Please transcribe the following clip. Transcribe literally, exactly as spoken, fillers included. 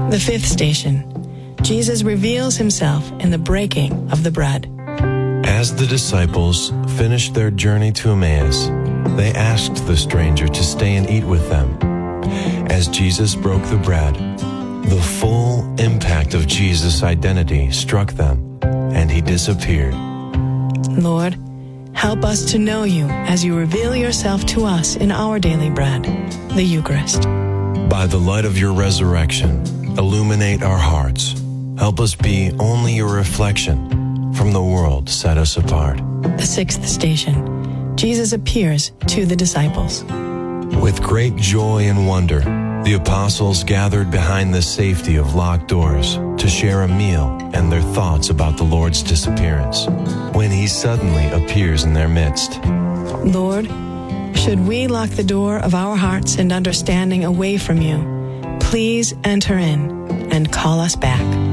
The fifth station. Jesus reveals himself in the breaking of the bread. As the disciples finished their journey to Emmaus, they asked the stranger to stay and eat with them. As Jesus broke the bread, the full impact of Jesus' identity struck them, and he disappeared. Lord, help us to know you as you reveal yourself to us in our daily bread, the Eucharist. By the light of your resurrection, illuminate our hearts. Help us be only a reflection. From the world set us apart. The sixth station. Jesus appears to the disciples. With great joy and wonder, the apostles gathered behind the safety of locked doors to share a meal and their thoughts about the Lord's disappearance, when he suddenly appears in their midst. Lord, should we lock the door of our hearts and understanding away from you, please enter in and call us back.